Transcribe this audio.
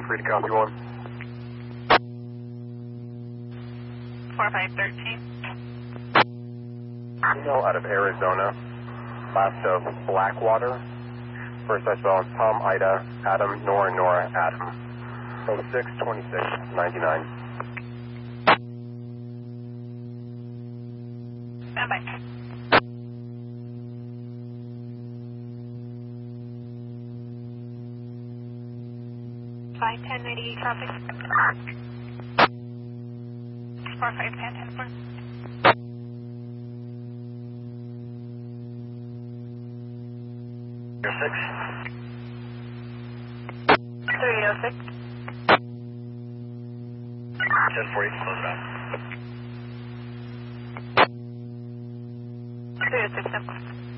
free to copy 1. 4513. Email out of Arizona, last of Blackwater. First I spell Tom, Ida, Adam, Nora, Nora, Adam. 062699. Stand by. Flight 1098 traffic. 4510 You're 6. 306. 1040, close it out. 306.